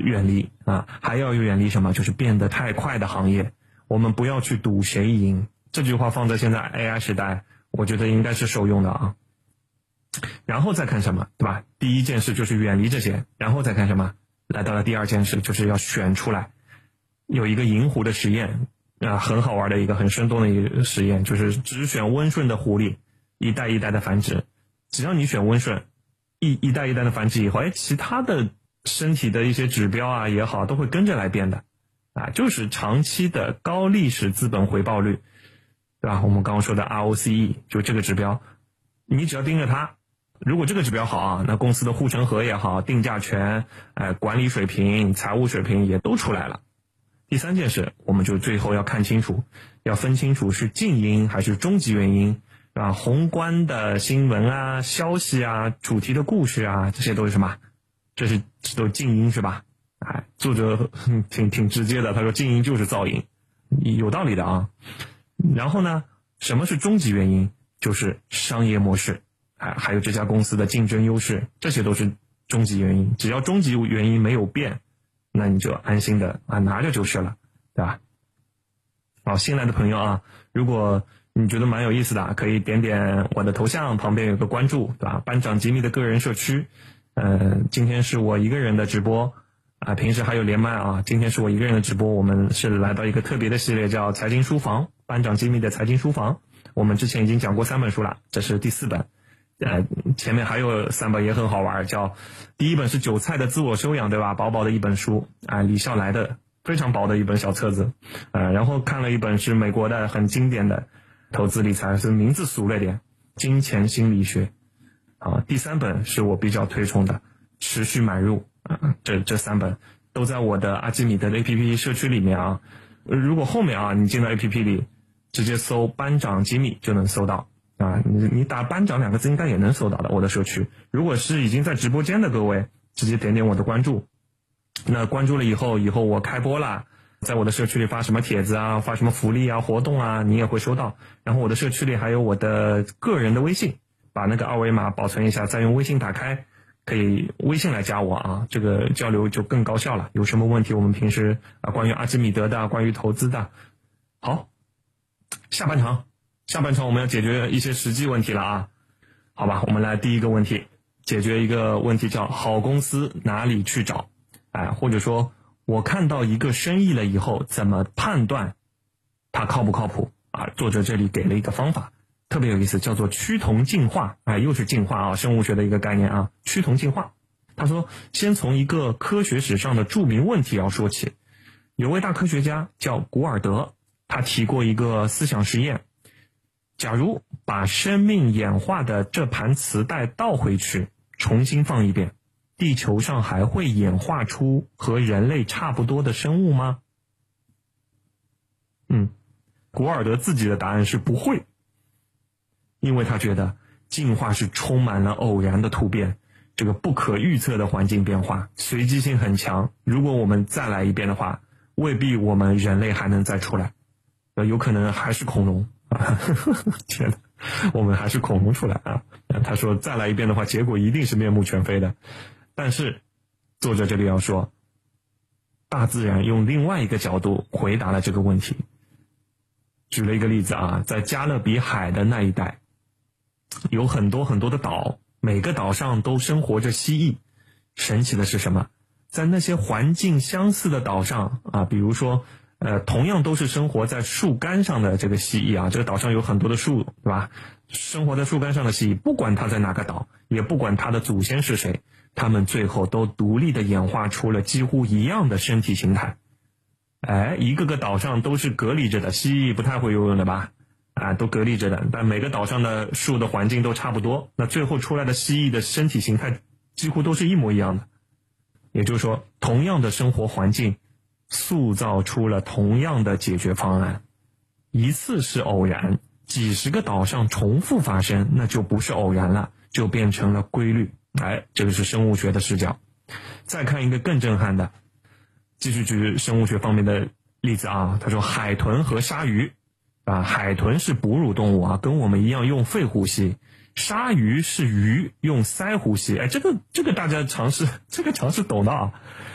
远离啊，还要远离什么？就是变得太快的行业。我们不要去赌谁赢，这句话放在现在 AI 时代，我觉得应该是受用的啊。然后再看什么，对吧？第一件事就是远离这些，然后再看什么？来到了第二件事，就是要选出来。有一个银狐的实验啊，很好玩的一个很生动的一个实验，就是只选温顺的狐狸，一代一代的繁殖。只要你选温顺，一代一代的繁殖以后，其他的身体的一些指标啊也好，都会跟着来变的啊，就是长期的高历史资本回报率，对吧？我们刚刚说的 ROCE 就这个指标，你只要盯着它，如果这个指标好啊，那公司的护城河也好，定价权、管理水平、财务水平也都出来了。第三件事，我们就最后要看清楚，要分清楚是静因还是终极原因，是吧？宏观的新闻啊、消息啊、主题的故事啊，这些都是什么？这都是静因是吧？作者挺直接的，他说静因就是噪音，有道理的啊。然后呢，什么是终极原因？就是商业模式，还有这家公司的竞争优势，这些都是终极原因。只要终极原因没有变，那你就安心的拿着就是了，对吧？好，新来的朋友啊，如果你觉得蛮有意思的，可以点点我的头像旁边有个关注，对吧？班长吉米的个人社区，今天是我一个人的直播平时还有连麦啊，今天是我一个人的直播，我们是来到一个特别的系列，叫财经书房，班长吉米的财经书房。我们之前已经讲过3本书了，这是第4本。前面还有3本也很好玩，叫第一本是韭菜的自我修养，对吧？薄薄的一本书李笑来的非常薄的一本小册子。然后看了一本是美国的很经典的投资理财，是名字俗了点，金钱心理学。第3本是我比较推崇的持续买入。这3本都在我的阿基米德的 APP 社区里面啊。如果后面你进到 APP 里直接搜班长吉米就能搜到你打班长2个字应该也能搜到的我的社区。如果是已经在直播间的各位，直接点点我的关注。那关注了以后我开播了，在我的社区里发什么帖子啊，发什么福利啊、活动啊，你也会收到。然后我的社区里还有我的个人的微信，把那个2维码保存一下，再用微信打开，可以微信来加我这个交流就更高效了。有什么问题我们平时关于阿基米德的，关于投资的。好，下半场我们要解决一些实际问题了好吧，我们来第一个问题，解决一个问题叫好公司哪里去找或者说我看到一个生意了以后怎么判断它靠不靠谱作者这里给了一个方法特别有意思，叫做趋同进化又是进化生物学的一个概念趋同进化。他说先从一个科学史上的著名问题要说起。有位大科学家叫古尔德，他提过一个思想实验，假如把生命演化的这盘磁带倒回去重新放一遍，地球上还会演化出和人类差不多的生物吗？古尔德自己的答案是不会，因为他觉得进化是充满了偶然的突变，这个不可预测的环境变化，随机性很强。如果我们再来一遍的话，未必我们人类还能再出来，有可能还是恐龙天哪，我们还是恐龙出来他说再来一遍的话，结果一定是面目全非的。但是作者这里要说，大自然用另外一个角度回答了这个问题。举了一个例子在加勒比海的那一带有很多很多的岛，每个岛上都生活着蜥蜴。神奇的是什么？在那些环境相似的岛上比如说同样都是生活在树干上的这个蜥蜴这个岛上有很多的树，对吧？生活在树干上的蜥蜴，不管它在哪个岛，也不管它的祖先是谁，它们最后都独立的演化出了几乎一样的身体形态。一个个岛上都是隔离着的，蜥蜴不太会游泳的吧？都隔离着的，但每个岛上的树的环境都差不多，那最后出来的蜥蜴的身体形态几乎都是一模一样的。也就是说，同样的生活环境塑造出了同样的解决方案。一次是偶然，几十个岛上重复发生，那就不是偶然了，就变成了规律。这个是生物学的视角。再看一个更震撼的，继续举生物学方面的例子他说海豚和鲨鱼海豚是哺乳动物跟我们一样用肺呼吸，鲨鱼是鱼用鳃呼吸。这个大家这个常识懂的